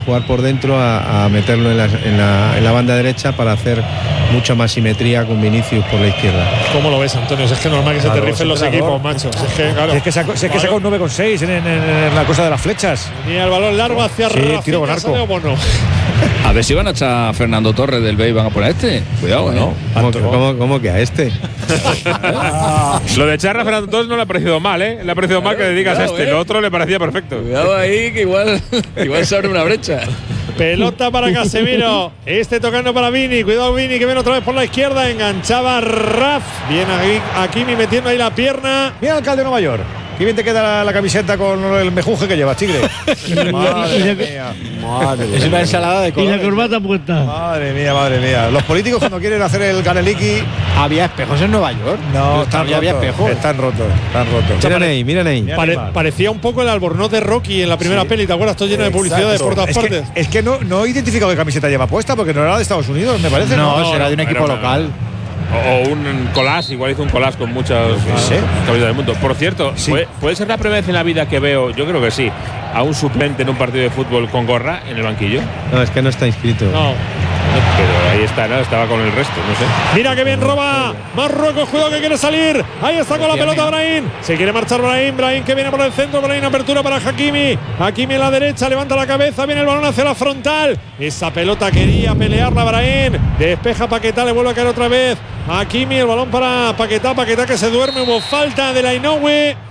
jugar por dentro a meterlo en la banda derecha para hacer mucha más simetría con Vinicius por la izquierda. ¿Cómo lo ves, Antonio? Si es que es normal que se te rifen los equipos, macho. Es que, claro. Es que saca un 9,6 en la cosa de las flechas. Y el balón largo hacia Rafinha, tiro con arco. Bueno. A ver si van a echar a Fernando Torres del B y van a poner a este. Cuidado, ¿no? ¿Cómo que a este? Lo de echar a Fernando Torres no le ha parecido mal, ¿eh? Le ha parecido mal que le digas a este. Lo otro le parecía perfecto. Cuidado ahí, que igual se abre una brecha. Pelota para Casemiro. Este tocando para Vini. Cuidado Vini, que viene otra vez por la izquierda. Enganchaba Raf. Viene Hakimi metiendo ahí la pierna. Mira, alcalde de Nueva York. Qué bien te queda la camiseta con el mejunje que llevas, Tigre. Madre mía. Es una ensalada de colores. Y la corbata puesta. Madre mía. Los políticos cuando quieren hacer el caneliki. ¿Había espejos en Nueva York? No, había espejos. Están rotos. Miren ahí. Parecía un poco el albornoz de Rocky en la primera peli. ¿Te acuerdas? Todo lleno de publicidad de por todas partes. Es que no he identificado qué camiseta lleva puesta porque no era de Estados Unidos, me parece. No, será de un equipo local. O un collage, igual hizo un collage con muchas camisetas del mundo. Por cierto, ¿puede ser la primera vez en la vida que veo, yo creo que sí, a un suplente en un partido de fútbol con gorra en el banquillo? No, es que no está inscrito. No. Pero ahí está, ¿no? Estaba con el resto, no sé. Mira que bien roba Marruecos, cuidado que quiere salir. Ahí está con la pelota Brahim. Se quiere marchar Brahim que viene por el centro. Brahim, apertura para Hakimi. Hakimi en la derecha, levanta la cabeza, viene el balón hacia la frontal. Esa pelota quería pelearla Brahim. Despeja Paquetá, le vuelve a caer otra vez. Hakimi, el balón para Paquetá que se duerme. Hubo falta de la Inoue.